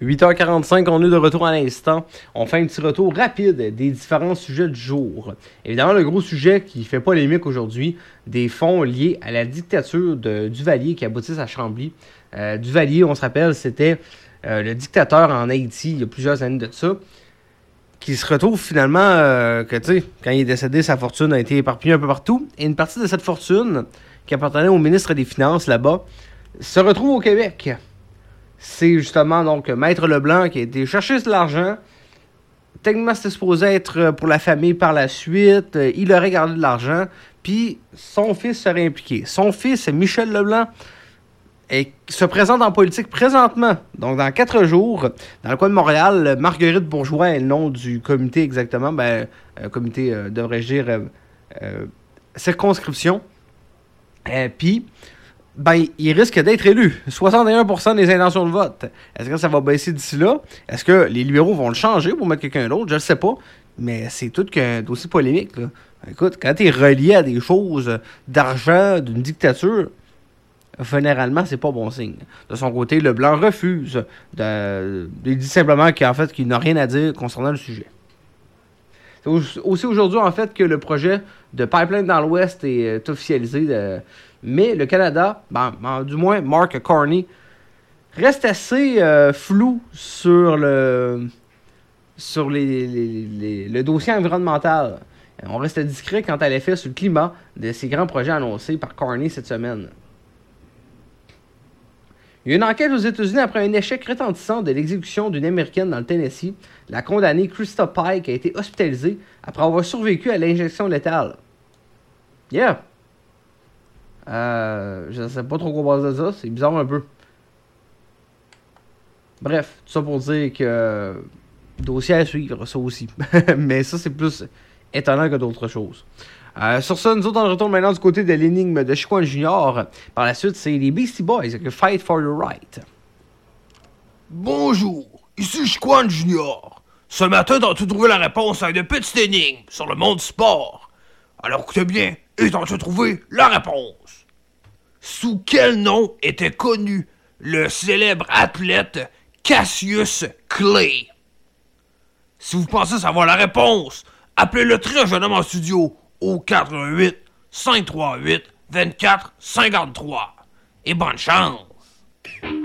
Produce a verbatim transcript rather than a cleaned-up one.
huit heures quarante-cinq, on est de retour à l'instant. On fait un petit retour rapide des différents sujets du jour. Évidemment, le gros sujet qui fait polémique aujourd'hui, des fonds liés à la dictature de Duvalier qui aboutissent à Chambly. Euh, Duvalier, on se rappelle, c'était euh, le dictateur en Haïti il y a plusieurs années de ça, qui se retrouve finalement euh, que, tu sais, quand il est décédé, sa fortune a été éparpillée un peu partout. Et une partie de cette fortune, qui appartenait au ministre des Finances là-bas, se retrouve au Québec. C'est justement donc Maître Leblanc qui a été chercher de l'argent. Techniquement, c'était supposé être pour la famille par la suite. Il aurait gardé de l'argent. Puis son fils serait impliqué. Son fils, Michel Leblanc, et se présente en politique présentement. Donc, dans quatre jours, dans le coin de Montréal, Marguerite Bourgeois est le nom du comité exactement. Ben, euh, comité, euh, devrais-je dire, euh, euh, circonscription. Euh, Puis, ben, il risque d'être élu. soixante et un pour cent des intentions de vote. Est-ce que ça va baisser d'ici là? Est-ce que les libéraux vont le changer pour mettre quelqu'un d'autre? Je ne sais pas. Mais c'est tout qu'un dossier polémique, là. Écoute, quand tu es relié à des choses d'argent, d'une dictature, généralement, c'est pas bon signe. De son côté, Leblanc refuse. De, il dit simplement qu'en fait, qu'il n'a rien à dire concernant le sujet. C'est aussi aujourd'hui, en fait, que le projet de pipeline dans l'Ouest est officialisé. De, mais le Canada, ben, ben, du moins Mark Carney, reste assez euh, flou sur le sur les, les, les, le dossier environnemental. On reste discret quant à l'effet sur le climat de ces grands projets annoncés par Carney cette semaine. Il y a une enquête aux États-Unis après un échec retentissant de l'exécution d'une Américaine dans le Tennessee. La condamnée Krista Pike a été hospitalisée après avoir survécu à l'injection létale. Yeah! Euh, je ne sais pas trop quoi penser de ça. C'est bizarre un peu. Bref, tout ça pour dire que... Dossier à suivre, ça aussi. Mais ça, c'est plus étonnant que d'autres choses. Euh, sur ça, nous autres, on retourne maintenant du côté de l'énigme de Chicoine Junior. Par la suite, c'est les Beastie Boys avec le Fight for Your Right. Bonjour, ici Chicoine Junior. Ce matin, t'as-tu trouvé la réponse à une petite énigme sur le monde du sport? Alors écoutez bien, et t'as-tu trouvé la réponse? Sous quel nom était connu le célèbre athlète Cassius Clay? Si vous pensez savoir la réponse, appelez le très jeune homme en studio au quatre un huit, cinq trois huit, deux quatre cinq trois. Et bonne chance!